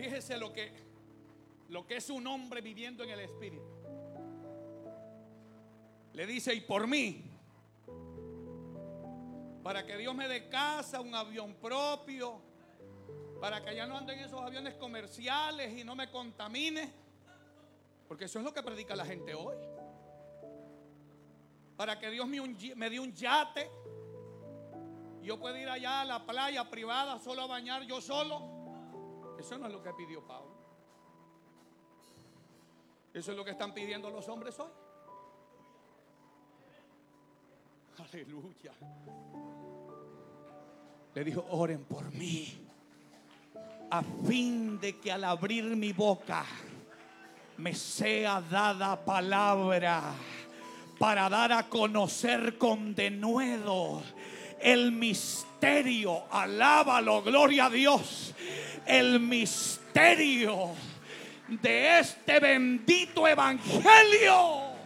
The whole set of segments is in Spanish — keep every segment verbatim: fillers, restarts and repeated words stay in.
fíjese lo que, lo que es un hombre viviendo en el Espíritu. Le dice: y por mí, para que Dios me dé casa, un avión propio, para que ya no ande en esos aviones comerciales y no me contamine, porque eso es lo que predica la gente hoy. Para que Dios me, un, me dé un yate, yo pueda ir allá a la playa privada solo a bañar yo solo. Eso no es lo que pidió Pablo. Eso es lo que están pidiendo los hombres hoy. Aleluya. Le dijo: oren por mí, a fin de que al abrir mi boca me sea dada palabra para dar a conocer con denuedo el misterio. Alábalo, gloria a Dios. El misterio de este bendito evangelio.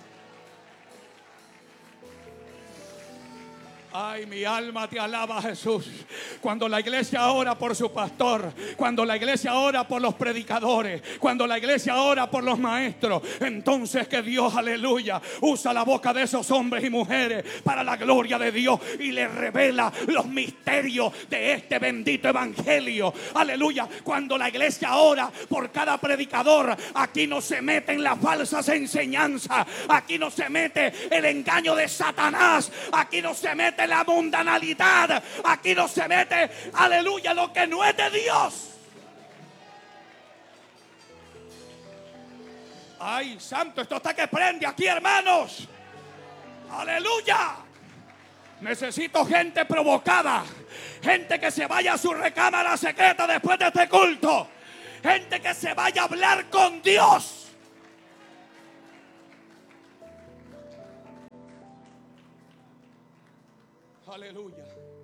Ay, mi alma te alaba, Jesús. Cuando la iglesia ora por su pastor, cuando la iglesia ora por los predicadores, cuando la iglesia ora por los maestros, entonces que Dios, aleluya, usa la boca de esos hombres y mujeres para la gloria de Dios y les revela los misterios de este bendito evangelio. Aleluya. Cuando la iglesia ora por cada predicador, aquí no se meten las falsas enseñanzas, aquí no se mete el engaño de Satanás, aquí no se mete la mundanalidad, aquí no se mete, aleluya, lo que no es de Dios. Ay, santo, esto está que prende aquí, hermanos. Aleluya. Necesito gente provocada, gente que se vaya a su recámara secreta después de este culto, gente que se vaya a hablar con Dios. Aleluya.